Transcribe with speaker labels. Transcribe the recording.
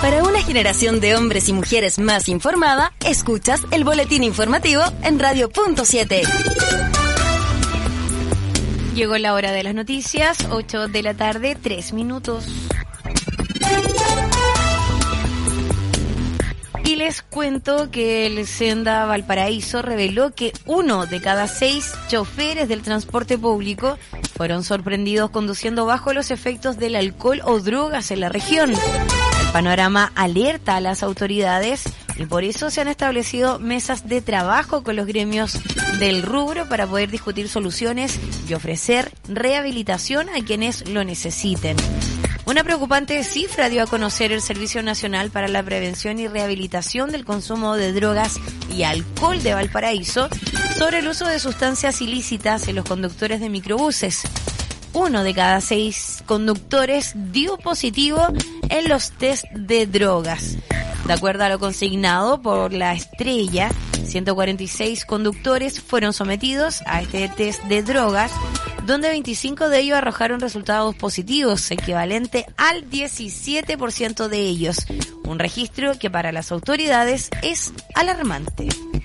Speaker 1: Para una generación de hombres y mujeres más informada, escuchas el boletín informativo en Radio.7.
Speaker 2: Llegó la hora de las noticias, 8 de la tarde, 3 minutos. Y les cuento que el Senda Valparaíso reveló que 1 de cada 6 choferes del transporte público fueron sorprendidos conduciendo bajo los efectos del alcohol o drogas en la región. El panorama alerta a las autoridades y por eso se han establecido mesas de trabajo con los gremios del rubro para poder discutir soluciones y ofrecer rehabilitación a quienes lo necesiten. Una preocupante cifra dio a conocer el Servicio Nacional para la Prevención y Rehabilitación del Consumo de Drogas y Alcohol de Valparaíso sobre el uso de sustancias ilícitas en los conductores de microbuses. 1 de cada 6 conductores dio positivo en los test de drogas. De acuerdo a lo consignado por La Estrella, 146 conductores fueron sometidos a este test de drogas, donde 25 de ellos arrojaron resultados positivos, equivalente al 17% de ellos. Un registro que para las autoridades es alarmante.